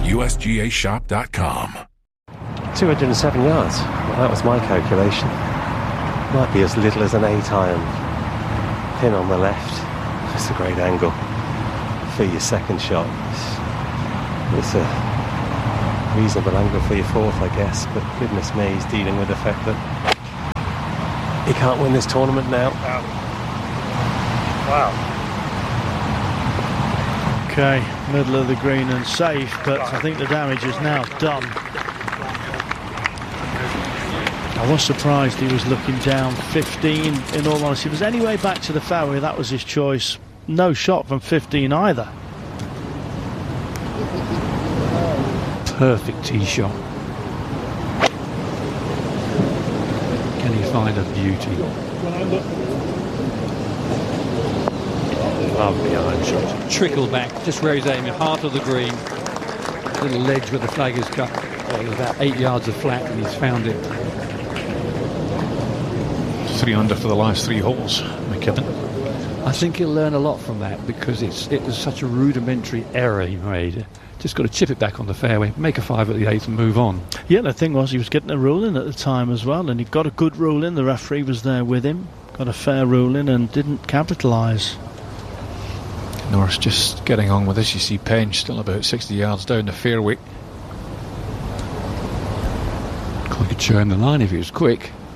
USGAshop.com. 207 yards. Well, that was my calculation. Might be as little as an 8-iron. Pin on the left. It's a great angle for your second shot. It's a reasonable angle for your fourth, I guess, but goodness me, he's dealing with the fact that he can't win this tournament now. Wow. Okay, middle of the green and safe, but I think the damage is now done. I was surprised he was looking down 15, in all honesty. If it was any way back to the fairway, that was his choice. No shot from 15 either. Perfect tee shot. Can he find a beauty? Lovely iron shot. Trickle back, just where he's aiming, heart of the green. Little ledge where the flag is cut. There's about 8 yards of flat, and he's found it. 3 under for the last 3 holes, McKibben. I think he'll learn a lot from that, because it was such a rudimentary error he made. Just got to chip it back on the fairway, make a 5 at the 8th and move on. Yeah, the thing was he was getting a ruling at the time as well, and he got a good ruling. The referee was there with him, got a fair ruling and didn't capitalise. Norris just getting on with this. You see Penge still about 60 yards down the fairway. He could churn the line if he was quick.